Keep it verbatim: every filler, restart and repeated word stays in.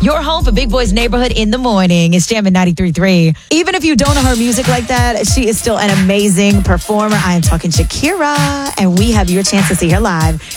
Your home for Big Boy's Neighborhood in the morning. It's Jam at ninety-three point three. Even if you don't know her music like that, she is still an amazing performer. I am talking Shakira, and we have your chance to see her live